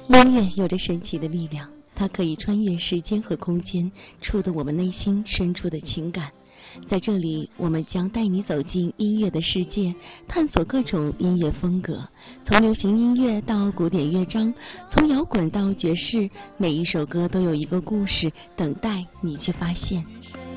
音乐有着神奇的力量，它可以穿越时间和空间，触动我们内心深处的情感。在这里，我们将带你走进音乐的世界，探索各种音乐风格，从流行音乐到古典乐章，从摇滚到爵士，每一首歌都有一个故事等待你去发现。